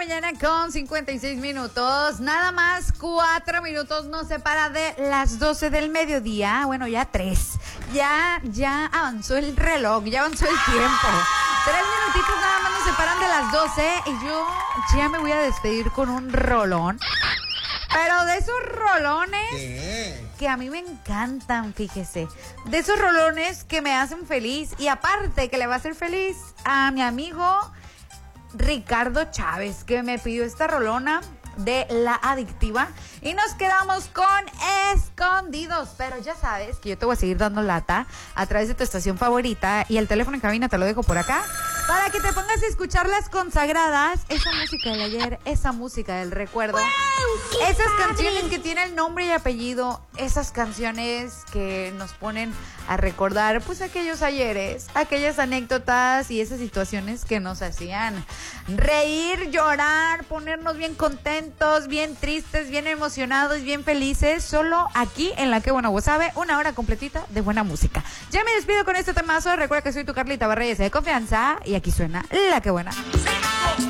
mañana con 56 minutos. Nada más 4 minutos nos separa de las 12 del mediodía. Bueno, ya 3. Ya avanzó el reloj, ya avanzó el tiempo. 3 minutitos nada más nos separan de las 12 y yo ya me voy a despedir con un rolón. Pero de esos rolones que a mí me encantan, fíjese. De esos rolones que me hacen feliz. Y aparte que le va a hacer feliz a mi amigo Ricardo Chávez, que me pidió esta rolona de La Adictiva. Y nos quedamos con Escondidos. Pero ya sabes que yo te voy a seguir dando lata a través de tu estación favorita. Y el teléfono en cabina te lo dejo por acá, para que te pongas a escuchar las consagradas. Esa música del ayer, esa música del recuerdo. ¡Wow! Esas canciones que tienen nombre y apellido. Esas canciones que nos ponen a recordar pues aquellos ayeres, aquellas anécdotas y esas situaciones que nos hacían reír, llorar, ponernos bien contentos, bien tristes, bien emocionados, bien felices. Solo aquí en La Que Buena Sabe, una hora completita de buena música. Ya me despido con este temazo. Recuerda que soy tu Carlita Barreyes de confianza y aquí suena La Que Buena.